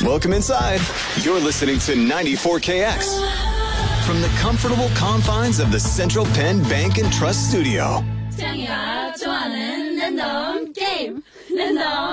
Welcome inside. You're listening to 94KX. From the comfortable confines of the Central Penn Bank and Trust Studio. 창이가 좋아하는 랜덤 게임. 랜덤